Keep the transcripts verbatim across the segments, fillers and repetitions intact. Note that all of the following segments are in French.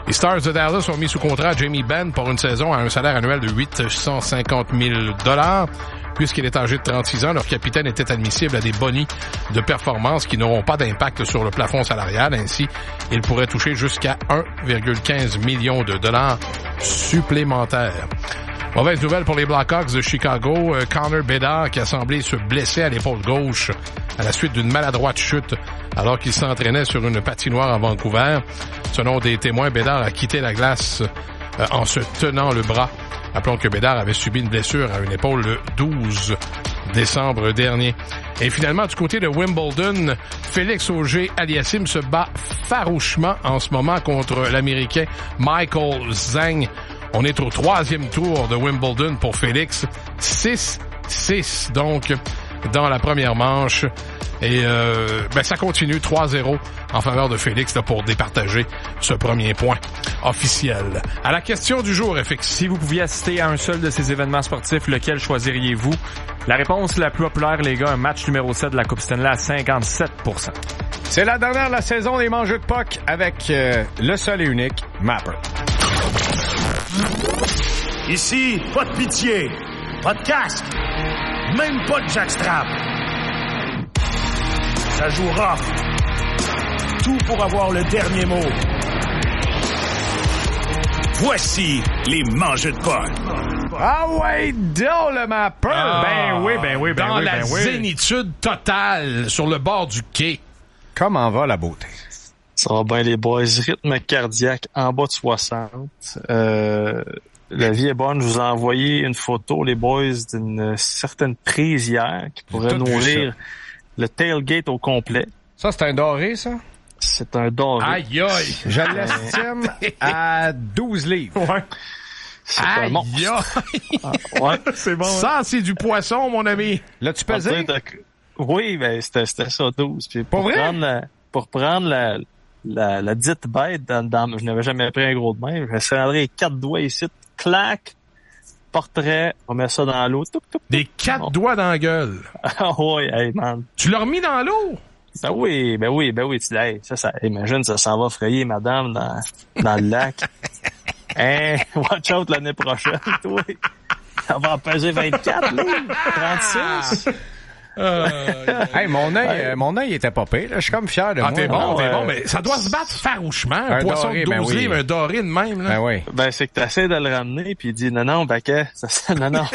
Les Stars de Dallas ont mis sous contrat Jamie Benn pour une saison à un salaire annuel de huit cent cinquante mille dollars. Puisqu'il est âgé de trente-six ans, leur capitaine était admissible à des bonus de performance qui n'auront pas d'impact sur le plafond salarial. Ainsi, il pourrait toucher jusqu'à un virgule quinze million de dollars supplémentaires. Mauvaise nouvelle pour les Blackhawks de Chicago. Connor Bedard, qui a semblé se blesser à l'épaule gauche à la suite d'une maladroite chute alors qu'il s'entraînait sur une patinoire à Vancouver. Selon des témoins, Bedard a quitté la glace euh, en se tenant le bras. Rappelons que Bedard avait subi une blessure à une épaule le douze décembre dernier. Et finalement, du côté de Wimbledon, Félix Auger-Aliassime se bat farouchement en ce moment contre l'Américain Michael Zhang. On est au troisième tour de Wimbledon pour Félix. six six, donc, dans la première manche. Et euh, ben ça continue trois zéro en faveur de Félix là, pour départager ce premier point officiel. À la question du jour, F X. Si vous pouviez assister à un seul de ces événements sportifs, lequel choisiriez-vous? La réponse la plus populaire, les gars, un match numéro sept de la Coupe Stanley à cinquante-sept pour cent. C'est la dernière de la saison des mangeux de puck avec euh, le seul et unique Mapper. Ici, pas de pitié, pas de casque, même pas de jackstrap. Ça joue rough. Tout pour avoir le dernier mot. Voici les mangeux de puck. Ah ouais, dans le Mapper! Ah, ben oui, ben oui, ben dans oui, la ben oui. zénitude totale sur le bord du quai. Comment va la beauté? Ça va bien les boys. Rythme cardiaque en bas de soixante. Euh, la vie est bonne. Je vous ai envoyé une photo, les boys, d'une certaine prise hier qui pourrait nourrir le tailgate au complet. Ça, c'est un doré, ça? C'est un doré. Aïe, aïe! Je l'estime à douze livres. Ouais. C'est un Aïe, monstre. aïe! Ah, ouais. C'est bon. Ça, c'est du poisson, mon ami. L'as-tu En pesé? fait, de- Oui, ben c'était, c'était ça, douze. Puis pour Pour vrai? prendre la, pour prendre la, la, la dite bête, dans, dans, je n'avais jamais pris un gros de main. Je serrerais quatre doigts ici, clac, portrait, on met ça dans l'eau. Toup, toup. Des quatre Oh. doigts dans la gueule. Ah oui, hey man. Tu l'as remis dans l'eau? Ben oui, ben oui, ben oui, tu l'as. Hey, ça, ça, imagine, ça s'en va frayer madame dans, dans le lac. Hein, watch out l'année prochaine, toi. Ça va en peser vingt-quatre, là. trente-six. Euh, Hey, mon œil, euh, mon œil était pas pire. là. Je suis comme fier de ah, moi. t'es bon, là. t'es ouais. bon, mais ça doit se battre farouchement. Un, Un poisson doré, de ben douze oui. livres, un doré de même, là. Ben oui. Ben, c'est que t'essaies de le ramener, puis il dit, non, non, Baquet, ça, ça, non, non.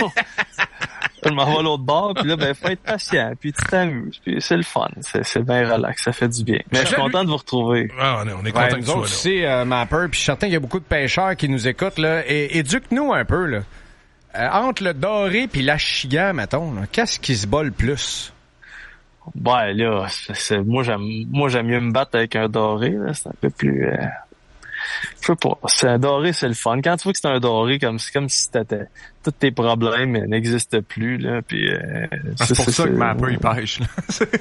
Je m'en vais à l'autre bord, puis là, ben, faut être patient, puis tu t'amuses, puis c'est le fun. C'est, c'est bien relax, ça fait du bien. Mais je suis content de vous retrouver. Ah, on est, on est Ouais, content que nous tu sois autres là. aussi, euh, Mapper, puis je suis certain qu'il y a beaucoup de pêcheurs qui nous écoutent, là. Et, éduque-nous un peu, là. Euh, entre le doré puis l'achigan, mettons, là, qu'est-ce qui se bat le plus? Ouais, là, c'est, c'est- moi, j'aime, moi, j'aime mieux me battre avec un doré, là. C'est un peu plus, euh, je sais pas. C'est un doré, c'est le fun. Quand tu vois que c'est un doré, comme, c'est comme si t'étais, tous tes problèmes n'existent plus, là, puis euh, C'est pour ça que Mapper, il pêche, là.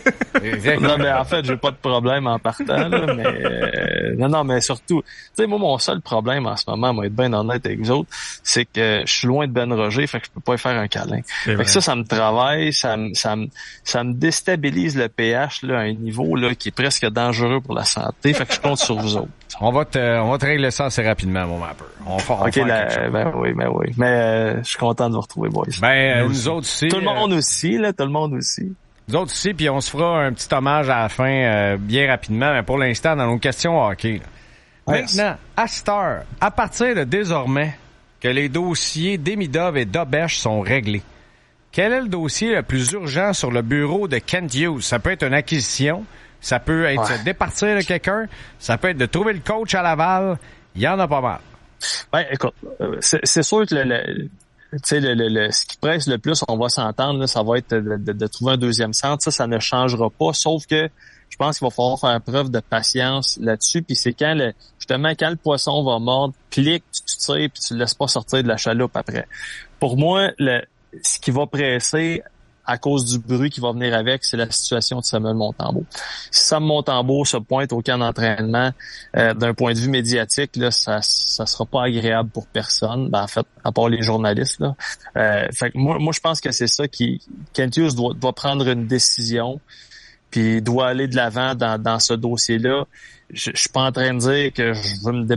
Non, mais en fait, j'ai pas de problème en partant, là, mais euh, non, non, mais surtout, tu sais, moi, mon seul problème en ce moment, moi, être bien honnête avec vous autres, c'est que je suis loin de Ben Roger, fait que je peux pas y faire un câlin. Fait que ça, ça me travaille, ça me, ça me, ça me déstabilise le pH, là, à un niveau, là, qui est presque dangereux pour la santé, fait que je compte sur vous autres. On va te, on va te régler ça assez rapidement, mon Mapper. On va, on va Ok, faire là, quelque chose. ben oui, ben oui. Mais euh, je suis content de vous retrouver, boys. Ben, euh, nous autres aussi. tout le euh, monde aussi, là, tout le monde aussi. Nous autres aussi, puis on se fera un petit hommage à la fin euh, bien rapidement, mais pour l'instant, dans nos questions hockey. là. Yes. Maintenant, à cette heure, à partir de désormais que les dossiers d'Emidov et d'Obèche sont réglés, quel est le dossier le plus urgent sur le bureau de Kent Hughes? Ça peut être une acquisition, ça peut être Ouais. se départir de quelqu'un, ça peut être de trouver le coach à Laval. Il y en a pas mal. Ben, écoute, euh, c'est, c'est sûr que le, le, tu sais, le, le, le, ce qui presse le plus, on va s'entendre, là, ça va être de, de, de trouver un deuxième centre. Ça, ça ne changera pas, sauf que je pense qu'il va falloir faire preuve de patience là-dessus. Puis c'est quand le, justement, quand le poisson va mordre, clique, tu, tu tires, puis tu le laisses pas sortir de la chaloupe après. Pour moi, le, ce qui va presser à cause du bruit qui va venir avec, c'est la situation de Samuel Montembeault. Si Sam Montembeault se pointe au camp d'entraînement, euh, d'un point de vue médiatique, là, ça ça sera pas agréable pour personne. Ben, en fait, à part les journalistes. Là. Euh, fait que moi, moi, je pense que c'est ça qui... Kent Hughes doit, doit prendre une décision, puis doit aller de l'avant dans, dans ce dossier-là. Je, je suis pas en train de dire que je veux me